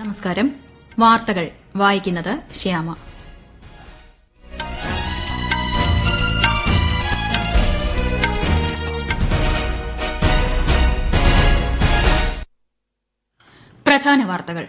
നമസ്കാരം. വാർത്തകൾ വായിക്കുന്നത് ശ്യാമ. പ്രധാന വാർത്തകൾ.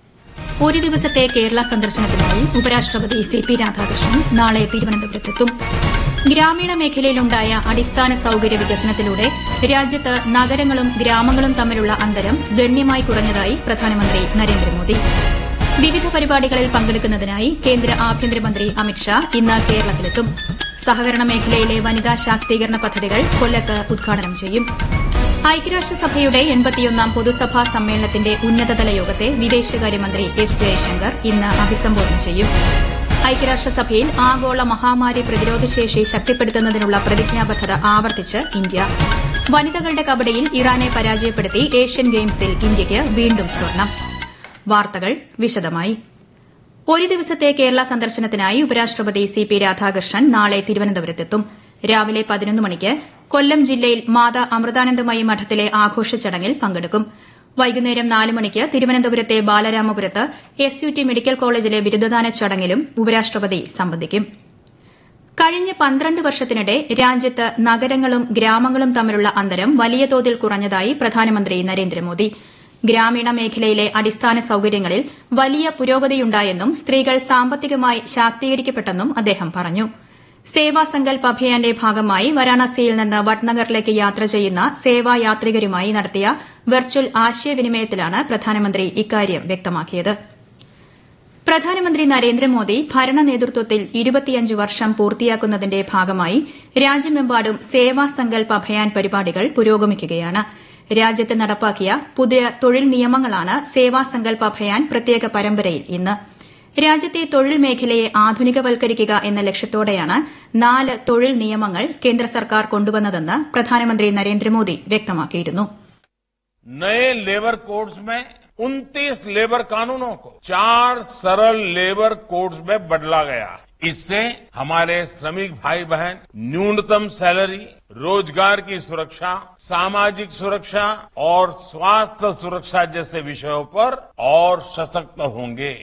ഒരു ദിവസത്തെ കേരള സന്ദർശനത്തിനായി ഉപരാഷ്ട്രപതി സി.പി. രാധാകൃഷ്ണൻ നാളെ തിരുവനന്തപുരത്തെത്തും. ഗ്രാമീണ മേഖലയിലുണ്ടായ അടിസ്ഥാന സൌകര്യ വികസനത്തിലൂടെ രാജ്യത്ത് നഗരങ്ങളും ഗ്രാമങ്ങളും തമ്മിലുള്ള അന്തരം ഗണ്യമായി കുറഞ്ഞതായി പ്രധാനമന്ത്രി നരേന്ദ്രമോദി. വിവിധ പരിപാടികളിൽ പങ്കെടുക്കുന്നതിനായി കേന്ദ്ര ആഭ്യന്തരമന്ത്രി അമിത്ഷാ ഇന്ന് കേരളത്തിലെത്തും. സഹകരണ മേഖലയിലെ വനിതാ ശാക്തീകരണ പദ്ധതികൾ കൊല്ലത്ത് ഉദ്ഘാടനം ചെയ്യും. ഐക്യരാഷ്ട്രസഭയുടെ 81ാം പൊതുസഭാ സമ്മേളനത്തിന്റെ ഉന്നതതല യോഗത്തെ വിദേശകാര്യമന്ത്രി എസ് ജയശങ്കർ ഇന്ന് അഭിസംബോധന ചെയ്യും. ഐക്യരാഷ്ട്രസഭയിൽ ആഗോള മഹാമാരി പ്രതിരോധശേഷി ശക്തിപ്പെടുത്തുന്നതിനുള്ള പ്രതിജ്ഞാബദ്ധത ആവർത്തിച്ച് ഇന്ത്യ. വനിതകളുടെ കബഡിയിൽ ഇറാനെ പരാജയപ്പെടുത്തി ഏഷ്യൻ ഗെയിംസിൽ ഇന്ത്യയ്ക്ക് വീണ്ടും സ്വർണം. വാർത്തകൾ വിശദമായി. ഒരു ദിവസത്തെ കേരള സന്ദർശനത്തിനായി ഉപരാഷ്ട്രപതി സി.പി. രാധാകൃഷ്ണൻ നാളെ തിരുവനന്തപുരത്തെത്തും. രാവിലെ 11 മണിക്ക് കൊല്ലം ജില്ലയിൽ മാതാ അമൃതാനന്ദമയി മഠത്തിലെ ആഘോഷ ചടങ്ങിൽ പങ്കെടുക്കും. വൈകുന്നേരം 4 മണിക്ക് തിരുവനന്തപുരത്തെ ബാലരാമപുരത്ത് എസ്.യു.ടി. മെഡിക്കൽ കോളേജിലെ ബിരുദദാന ചടങ്ങിലും ഉപരാഷ്ട്രപതി സംബന്ധിക്കും. കഴിഞ്ഞ 12 വർഷത്തിനിടെ രാജ്യത്ത് നഗരങ്ങളും ഗ്രാമങ്ങളും തമ്മിലുള്ള അന്തരം വലിയ തോതിൽ കുറഞ്ഞതായി പ്രധാനമന്ത്രി നരേന്ദ്രമോദി. ഗ്രാമീണ മേഖലയിലെ അടിസ്ഥാന സൌകര്യങ്ങളിൽ വലിയ പുരോഗതിയുണ്ടായെന്നും സ്ത്രീകൾ സാമ്പത്തികമായി ശാക്തീകരിക്കപ്പെട്ടെന്നും അദ്ദേഹം പറഞ്ഞു. സേവാസങ്കൽപ് അഭിയാന്റെ ഭാഗമായി വാരാണസിയിൽ നിന്ന് വഡ്നഗറിലേക്ക് യാത്ര ചെയ്യുന്ന സേവായാത്രികരുമായി നടത്തിയ വെർച്വൽ ആശയവിനിമയത്തിലാണ് പ്രധാനമന്ത്രി ഇക്കാര്യം വ്യക്തമാക്കിയത്. പ്രധാനമന്ത്രി നരേന്ദ്രമോദി ഭരണ നേതൃത്വത്തിൽ 25 വർഷം പൂർത്തിയാക്കുന്നതിന്റെ ഭാഗമായി രാജ്യമെമ്പാടും സേവാസങ്കൽപ് അഭിയാൻ പരിപാടികൾ പുരോഗമിക്കുകയാണ്. രാജ്യത്ത് നടപ്പാക്കിയ പുതിയ തൊഴിൽ നിയമങ്ങളാണ് സേവാസങ്കൽപ് അഭിയാൻ പ്രത്യേക പരമ്പരയിൽ ഇന്ന്. രാജ്യത്തെ തൊഴിൽ മേഖലയെ ആധുനികവൽക്കരിക്കുക എന്ന ലക്ഷ്യത്തോടെയാണ് 4 തൊഴിൽ നിയമങ്ങൾ കേന്ദ്ര സർക്കാർ കൊണ്ടുവന്നതെന്ന് പ്രധാനമന്ത്രി നരേന്ദ്രമോദി വ്യക്തമാക്കിയിരുന്നു. नए लेबर कोड्स में 29 लेबर कानूनों को 4 सरल लेबर कोड्स में बदला गया. इससे हमारे श्रमिक भाई बहन न्यूनतम सैलरी, रोजगार की सुरक्षा, सामाजिक सुरक्षा और स्वास्थ्य सुरक्षा जैसे विषयों पर और सशक्त होंगे.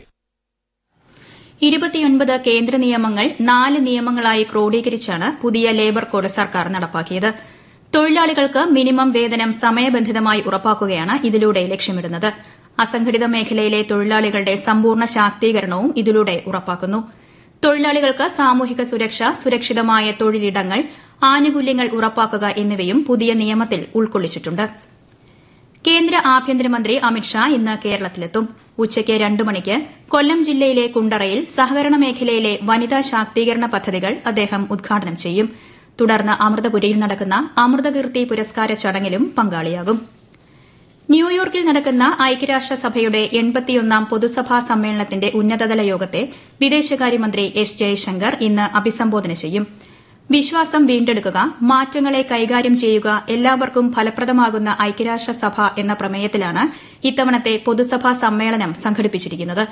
29 കേന്ദ്ര നിയമങ്ങൾ 4 നിയമങ്ങളായി ക്രോഡീകരിച്ചാണ് പുതിയ ലേബർ കോഡ് സർക്കാർ നടപ്പാക്കിയത്. തൊഴിലാളികൾക്ക് മിനിമം വേതനം സമയബന്ധിതമായി ഉറപ്പാക്കുകയാണ് ഇതിലൂടെ ലക്ഷ്യമിടുന്നത്. അസംഘടിത മേഖലയിലെ തൊഴിലാളികളുടെ സമ്പൂർണ്ണ ശാക്തീകരണവും ഇതിലൂടെ ഉറപ്പാക്കുന്നു. തൊഴിലാളികൾക്ക് സാമൂഹിക സുരക്ഷ, സുരക്ഷിതമായ തൊഴിലിടങ്ങൾ, ആനുകൂല്യങ്ങൾ ഉറപ്പാക്കുക എന്നിവയും പുതിയ നിയമത്തിൽ ഉൾക്കൊള്ളിച്ചിട്ടുണ്ട്. കേന്ദ്ര ആഭ്യന്തരമന്ത്രി അമിത്ഷാ ഇന്ന് കേരളത്തിലെത്തും. ഉച്ചയ്ക്ക് 2 മണിക്ക് കൊല്ലം ജില്ലയിലെ കുണ്ടറയിൽ സഹകരണ മേഖലയിലെ വനിതാ ശാക്തീകരണ പദ്ധതികൾ അദ്ദേഹം ഉദ്ഘാടനം ചെയ്യും. തുടർന്ന് അമൃതപുരിയിൽ നടക്കുന്ന അമൃതകീർത്തി പുരസ്കാര ചടങ്ങിലും പങ്കാളിയാകും. ന്യൂയോർക്കിൽ നടക്കുന്ന ഐക്യരാഷ്ട്രസഭയുടെ 81ാം പൊതുസഭാ സമ്മേളനത്തിന്റെ ഉന്നതതല യോഗത്തെ വിദേശകാര്യമന്ത്രി എസ് ജയശങ്കർ ഇന്ന് അഭിസംബോധന ചെയ്യും. വിശ്വാസം വീണ്ടെടുക്കുക, മാറ്റങ്ങളെ കൈകാര്യം ചെയ്യുക, എല്ലാവർക്കും ഫലപ്രദമാകുന്ന ഐക്യരാഷ്ട്രസഭ എന്ന പ്രമേയത്തിലാണ് ഇത്തവണത്തെ പൊതുസഭാ സമ്മേളനം സംഘടിപ്പിച്ചിരിക്കുന്നത്.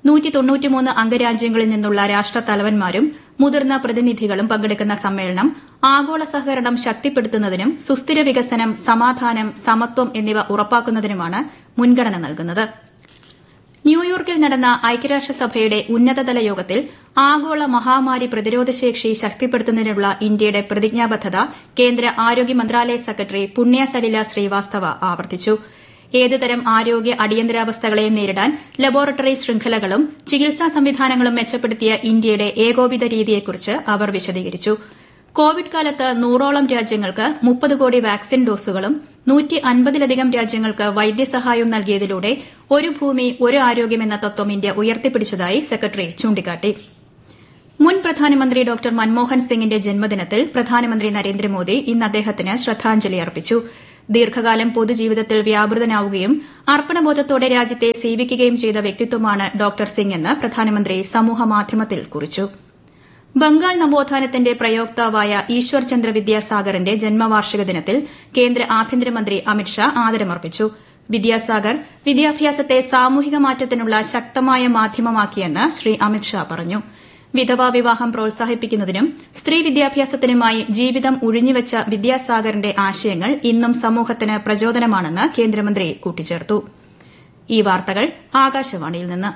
193 അംഗരാജ്യങ്ങളിൽ നിന്നുള്ള രാഷ്ട്രത്തലവന്മാരും മുതിർന്ന പ്രതിനിധികളും പങ്കെടുക്കുന്ന സമ്മേളനം ആഗോള സഹകരണം ശക്തിപ്പെടുത്തുന്നതിനും സുസ്ഥിര വികസനം, സമാധാനം, സമത്വം എന്നിവ ഉറപ്പാക്കുന്നതിനുമാണ് മുൻഗണന നൽകുന്നത്. ന്യൂയോർക്കിൽ നടന്ന ഐക്യരാഷ്ട്രസഭയുടെ ഉന്നതതല യോഗത്തിൽ ആഗോള മഹാമാരി പ്രതിരോധശേഷി ശക്തിപ്പെടുത്തുന്നതിനുള്ള ഇന്ത്യയുടെ പ്രതിജ്ഞാബദ്ധത കേന്ദ്ര ആരോഗ്യ മന്ത്രാലയ സെക്രട്ടറി പുണ്യ സലില ശ്രീവാസ്തവ ആവർത്തിച്ചു. ഏതുതരം ആരോഗ്യ അടിയന്തരാവസ്ഥകളെയും നേരിടാൻ ലബോറട്ടറി ശൃംഖലകളും ചികിത്സാ സംവിധാനങ്ങളും മെച്ചപ്പെടുത്തിയ ഇന്ത്യയുടെ ഏകോപിത രീതിയെക്കുറിച്ച് അവർ വിശദീകരിച്ചു. കോവിഡ് കാലത്ത് 100ഓളം രാജ്യങ്ങൾക്ക് 30 കോടി വാക്സിൻ ഡോസുകളും 150ലധികം രാജ്യങ്ങൾക്ക് വൈദ്യസഹായവും നൽകിയതിലൂടെ ഒരു ഭൂമി ഒരു ആരോഗ്യം എന്ന തത്വം ഇന്ത്യ ഉയർത്തിപ്പിടിച്ചതായി സെക്രട്ടറി ചൂണ്ടിക്കാട്ടി. മുൻ പ്രധാനമന്ത്രി ഡോക്ടർ മൻമോഹൻ സിംഗിന്റെ ജന്മദിനത്തിൽ പ്രധാനമന്ത്രി നരേന്ദ്രമോദി ഇന്ന് അദ്ദേഹത്തിന് ശ്രദ്ധാഞ്ജലി അർപ്പിച്ചു. ദീർഘകാലം പൊതുജീവിതത്തിൽ വ്യാപൃതനാവുകയും അർപ്പണബോധത്തോടെ രാജ്യത്തെ സേവിക്കുകയും ചെയ്ത വ്യക്തിത്വമാണ് ഡോക്ടർ സിംഗ് എന്ന് പ്രധാനമന്ത്രി സമൂഹമാധ്യമത്തിൽ കുറിച്ചു. ബംഗാൾ നവോത്ഥാനത്തിന്റെ പ്രയോക്താവായ ഈശ്വർ ചന്ദ്ര വിദ്യാസാഗറിന്റെ ജന്മവാർഷിക ദിനത്തിൽ കേന്ദ്ര ആഭ്യന്തരമന്ത്രി അമിത്ഷാ ആദരമർപ്പിച്ചു. വിദ്യാസാഗർ വിദ്യാഭ്യാസത്തെ സാമൂഹിക മാറ്റത്തിനുള്ള ശക്തമായ മാധ്യമമാക്കിയെന്ന് ശ്രീ അമിത്ഷാ പറഞ്ഞു. വിധവാ വിവാഹം പ്രോത്സാഹിപ്പിക്കുന്നതിനും സ്ത്രീ വിദ്യാഭ്യാസത്തിനുമായി ജീവിതം ഉഴിഞ്ഞുവച്ച വിദ്യാസാഗറിന്റെ ആശയങ്ങൾ ഇന്നും സമൂഹത്തിന് പ്രചോദനമാണെന്ന് കേന്ദ്രമന്ത്രി കൂട്ടിച്ചേർത്തു. ഈ വാർത്തകൾ ആകാശവാണിയിൽ നിന്ന്.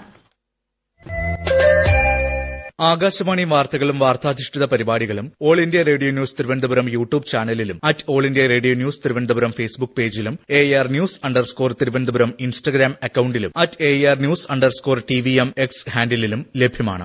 ആകാശവാണി വാർത്തകളും വാർത്താധിഷ്ഠിത പരിപാടികളും all India radio news Thiruvananthapuram YouTube ചാനലിലും all India radio news Thiruvananthapuram Facebook പേജിലും AR News_ തിരുവനന്തപുരം ഇൻസ്റ്റഗ്രാം അക്കൌണ്ടിലും AR News_TVM X ഹാൻഡിലും ലഭ്യമാണ്.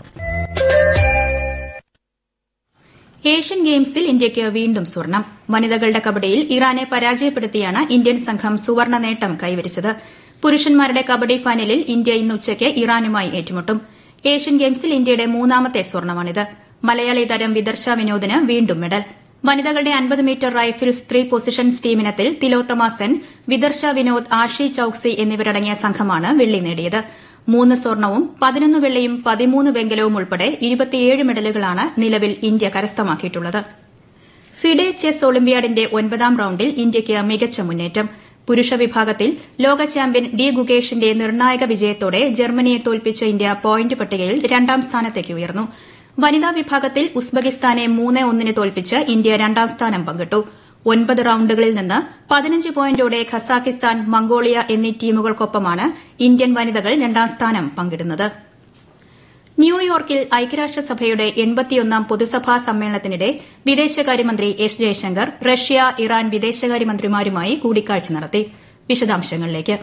ഏഷ്യൻ ഗെയിംസിൽ ഇന്ത്യയ്ക്ക് വീണ്ടും സ്വർണം. വനിതകളുടെ കബഡിയിൽ ഇറാനെ പരാജയപ്പെടുത്തിയാണ് ഇന്ത്യൻ സംഘം സുവർണ നേട്ടം കൈവരിച്ചത്. പുരുഷന്മാരുടെ കബഡി ഫൈനലിൽ ഇന്ത്യ ഇന്ന് ഉച്ചയ്ക്ക് ഇറാനുമായി ഏറ്റുമുട്ടും. ഏഷ്യൻ ഗെയിംസിൽ ഇന്ത്യയുടെ മൂന്നാമത്തെ സ്വർണമാണിത്. മലയാളി താരം വിദർശ വിനോദിന് വീണ്ടും മെഡൽ. വനിതകളുടെ 50 metre rifles 3 positions ടീമിനത്തിൽ Tilottama Sen, Vidarsha Vinod, Ashi Chouksey എന്നിവരടങ്ങിയ സംഘമാണ് വെള്ളി നേടിയത്. 3 സ്വർണവും 11 വെള്ളിയും 13 വെങ്കലവും ഉൾപ്പെടെ 27 മെഡലുകളാണ് നിലവിൽ ഇന്ത്യ കരസ്ഥമാക്കിയിട്ടുള്ളത്. ഫിഡെ ചെസ് ഒളിമ്പ്യാഡിന്റെ 9ാം റൌണ്ടിൽ ഇന്ത്യയ്ക്ക് മികച്ച മുന്നേറ്റം. പുരുഷ വിഭാഗത്തിൽ ലോക ചാമ്പ്യൻ ഡി ഗുകേഷിന്റെ നിർണായക വിജയത്തോടെ ജർമ്മനിയെ തോൽപ്പിച്ച ഇന്ത്യ പോയിന്റ് പട്ടികയിൽ 2ാം സ്ഥാനത്തേക്ക് ഉയർന്നു. വനിതാ വിഭാഗത്തിൽ ഉസ്ബെക്കിസ്ഥാനെ 3-1 തോൽപ്പിച്ച് ഇന്ത്യ 2ാം സ്ഥാനം പങ്കിട്ടു. 9 റൌണ്ടുകളിൽ നിന്ന് 15 പോയിന്റോടെ ഖസാക്കിസ്ഥാൻ, മംഗോളിയ എന്നീ ടീമുകൾക്കൊപ്പമാണ് ഇന്ത്യൻ വനിതകൾ 2ാം സ്ഥാനം പങ്കിടുന്നത്. ന്യൂയോർക്കിൽ ഐക്യരാഷ്ട്രസഭയുടെ 81ാം പൊതുസഭാ സമ്മേളനത്തിനിടെ വിദേശകാര്യമന്ത്രി എസ് ജയശങ്കർ റഷ്യ, ഇറാൻ വിദേശകാര്യമന്ത്രിമാരുമായി കൂടിക്കാഴ്ച നടത്തി. വിശദാംശങ്ങളിലേക്ക്.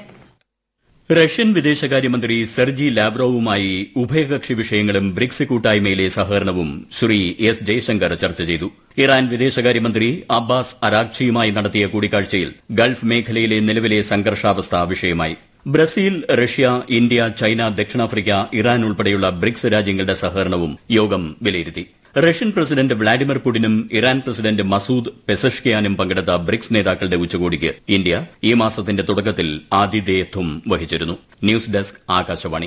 റഷ്യൻ വിദേശകാര്യമന്ത്രി സെർജി ലാവ്റോവുമായി ഉഭയകക്ഷി വിഷയങ്ങളും ബ്രിക്സ് കൂട്ടായ്മയിലെ സഹകരണവും ശ്രീ എസ് ജയശങ്കർ ചർച്ച ചെയ്തു. ഇറാൻ വിദേശകാര്യമന്ത്രി അബ്ബാസ് അരാഗ്ചിയുമായി നടത്തിയ കൂടിക്കാഴ്ചയിൽ ഗൾഫ് മേഖലയിലെ നിലവിലെ സംഘർഷാവസ്ഥ വിഷയമായി. ബ്രസീൽ, റഷ്യ, ഇന്ത്യ, ചൈന, ദക്ഷിണാഫ്രിക്ക, ഇറാൻ ഉൾപ്പെടെയുള്ള ബ്രിക്സ് രാജ്യങ്ങളുടെ സഹകരണവും യോഗം വിലയിരുത്തി. Russian president Vladimir പുടിനും Iran president Masoud പെസഷ്കിയാനും പങ്കെടുത്ത ബ്രിക്സ് നേതാക്കളുടെ ഉച്ചകോടിക്ക് ഇന്ത്യ ഈ മാസത്തിന്റെ തുടക്കത്തിൽ ആതിഥേയത്വം വഹിച്ചിരുന്നു. News desk, Akashvani.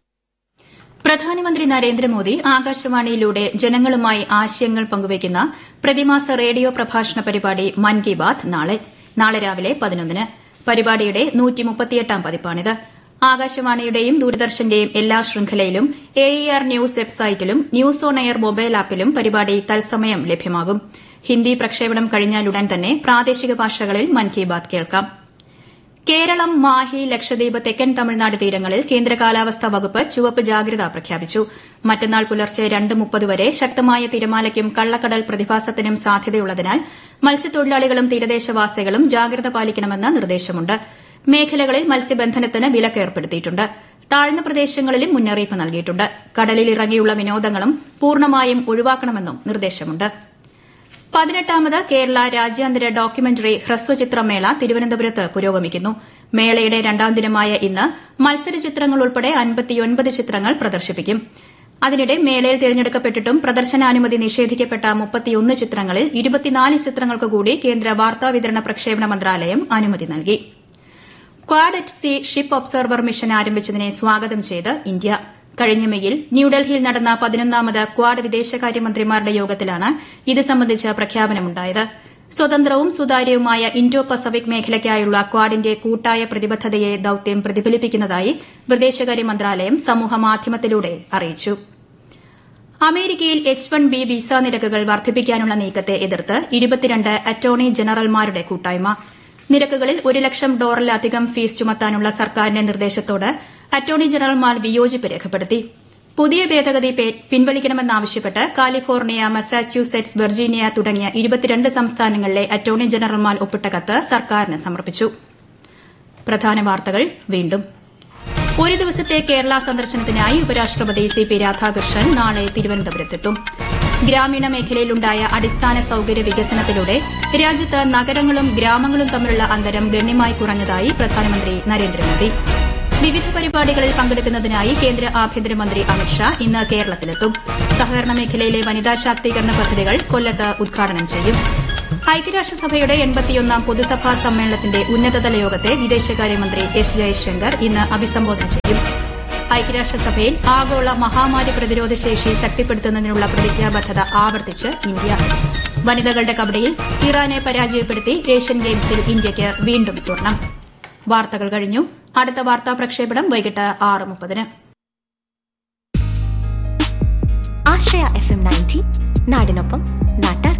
പ്രധാനമന്ത്രി നരേന്ദ്രമോദി ആകാശവാണിയിലൂടെ ജനങ്ങളുമായി ആശയങ്ങൾ പങ്കുവയ്ക്കുന്ന പ്രതിമാസ റേഡിയോ പ്രഭാഷണ പരിപാടി മൻ കി ബാത് നാളെ രാവിലെ 11-ന്. പരിപാടിയുടെ 138ാം പതിപ്പാണിത്. ആകാശവാണിയുടെയും ദൂരദർശന്റെയും എല്ലാ ശൃംഖലയിലും AR ന്യൂസ് വെബ്സൈറ്റിലും ന്യൂസ് ഓൺ എയർ മൊബൈൽ ആപ്പിലും പരിപാടി തത്സമയം ലഭ്യമാകും. ഹിന്ദി പ്രക്ഷേപണം കഴിഞ്ഞാലുടൻ തന്നെ പ്രാദേശിക ഭാഷകളിൽ മൻ കി ബാത് കേൾക്കാം. കേരളം, മാഹി, ലക്ഷദ്വീപ്, തെക്കൻ തമിഴ്നാട് തീരങ്ങളിൽ കേന്ദ്ര കാലാവസ്ഥാ വകുപ്പ് ചുവപ്പ് ജാഗ്രത പ്രഖ്യാപിച്ചു. മറ്റന്നാൾ പുലർച്ചെ 2:30 വരെ ശക്തമായ തിരമാലയ്ക്കും കള്ളക്കടൽ പ്രതിഭാസത്തിനും സാധ്യതയുള്ളതിനാൽ മത്സ്യത്തൊഴിലാളികളും തീരദേശവാസികളും ജാഗ്രത പാലിക്കണമെന്ന് നിർദ്ദേശമുണ്ട്. മേഖലകളിൽ മത്സ്യബന്ധനത്തിന് വിലക്ക് ഏർപ്പെടുത്തിയിട്ടുണ്ട്. താഴ്ന്ന പ്രദേശങ്ങളിലും മുന്നറിയിപ്പ് നൽകിയിട്ടുണ്ട്. കടലിൽ ഇറങ്ങിയുള്ള വിനോദങ്ങളും പൂർണ്ണമായും ഒഴിവാക്കണമെന്നും നിർദ്ദേശമുണ്ട്. 18ാമത് കേരള രാജ്യാന്തര ഡോക്യുമെന്ററി ഹ്രസ്വചിത്രമേള തിരുവനന്തപുരത്ത് പുരോഗമിക്കുന്നു. മേളയുടെ 2ാം ദിനമായ ഇന്ന് മത്സരചിത്രങ്ങൾ ഉൾപ്പെടെ 59 ചിത്രങ്ങൾ പ്രദർശിപ്പിക്കും. അതിനിടെ മേളയിൽ തിരഞ്ഞെടുക്കപ്പെട്ടിട്ടും പ്രദർശനാനുമതി നിഷേധിക്കപ്പെട്ട 31 ചിത്രങ്ങളിൽ 24 ചിത്രങ്ങൾക്ക് കൂടി കേന്ദ്ര വാർത്താവിതരണ പ്രക്ഷേപണ മന്ത്രാലയം അനുമതി നൽകി. Quad at see ship observer mission ആരംഭിച്ചതിനെ സ്വാഗതം ചെയ്ത് ഇന്ത്യ. കഴിഞ്ഞ മെയിൽ ന്യൂഡൽഹിയിൽ നടന്ന 11ാമത് ക്വാഡ് വിദേശകാര്യമന്ത്രിമാരുടെ യോഗത്തിലാണ് ഇത് സംബന്ധിച്ച പ്രഖ്യാപനമുണ്ടായത്. സ്വതന്ത്രവും സുതാര്യവുമായ ഇൻഡോ പസഫിക് മേഖലയ്ക്കായുള്ള ക്വാഡിന്റെ കൂട്ടായ പ്രതിബദ്ധതയെ ദൌത്യം പ്രതിഫലിപ്പിക്കുന്നതായി വിദേശകാര്യ മന്ത്രാലയം സമൂഹമാധ്യമത്തിലൂടെ അറിയിച്ചു. അമേരിക്കയിൽ H-1B വിസ നിരക്കുകൾ വർദ്ധിപ്പിക്കാനുള്ള നീക്കത്തെ എതിർത്ത് 22 അറ്റോർണി ജനറൽമാരുടെ കൂട്ടായ്മ. നിരക്കുകളിൽ $1 ലക്ഷം ഫീസ് ചുമത്താനുള്ള സർക്കാരിന്റെ നിർദ്ദേശത്തോട് അറ്റോർണി ജനറൽമാർ വിയോജിപ്പ് രേഖപ്പെടുത്തി. പുതിയ ഭേദഗതി പിൻവലിക്കണമെന്നാവശ്യപ്പെട്ട് കാലിഫോർണിയ, മസാച്യൂസെറ്റ്സ്, വെർജീനിയ തുടങ്ങിയ 22 സംസ്ഥാനങ്ങളിലെ അറ്റോർണി ജനറൽമാർ ഒപ്പിട്ട കത്ത് സർക്കാരിന് സമർപ്പിച്ചു. പ്രധാന വാർത്തകൾ വീണ്ടും. ഒരു ദിവസത്തെ കേരള സന്ദർശനത്തിനായി ഉപരാഷ്ട്രപതി CP രാധാകൃഷ്ണൻ നാളെ തിരുവനന്തപുരത്തെത്തും. ഗ്രാമീണ മേഖലയിലുണ്ടായ അടിസ്ഥാന സൌകര്യ വികസനത്തിലൂടെ രാജ്യത്ത് നഗരങ്ങളും ഗ്രാമങ്ങളും തമ്മിലുള്ള അന്തരം ഗണ്യമായി കുറഞ്ഞതായി പ്രധാനമന്ത്രി നരേന്ദ്രമോദി. വിവിധ പരിപാടികളിൽ പങ്കെടുക്കുന്നതിനായി കേന്ദ്ര ആഭ്യന്തരമന്ത്രി അമിത്ഷാ ഇന്ന് കേരളത്തിലെത്തും. സഹകരണ മേഖലയിലെ വനിതാ ശാക്തീകരണ പദ്ധതികൾ കൊല്ലത്ത് ഉദ്ഘാടനം ചെയ്യും. ഐക്യരാഷ്ട്രസഭയുടെ 81ാം പൊതുസഭാ സമ്മേളനത്തിന്റെ ഉന്നതതല യോഗത്തെ വിദേശകാര്യമന്ത്രി എസ് ജയശങ്കർ ഇന്ന് അഭിസംബോധന ചെയ്യും. ഐക്യരാഷ്ട്രസഭയിൽ ആഗോള മഹാമാരി പ്രതിരോധ ശേഷി ശക്തിപ്പെടുത്തുന്നതിനുള്ള പ്രതിജ്ഞാബദ്ധത ആവർത്തിച്ച് ഇന്ത്യ. വനിതകളുടെ കബഡിയിൽ ഇറാനെ പരാജയപ്പെടുത്തി ഏഷ്യൻ ഗെയിംസിൽ ഇന്ത്യയ്ക്ക് വീണ്ടും സ്വർണം. വാർത്തകൾ കഴിഞ്ഞു. അടുത്ത വാർത്താ പ്രക്ഷേപണം വൈകിട്ട് 6:30-ന്. ആശ്രയ FM 90 നാടിനൊപ്പം നാട്ടാർ.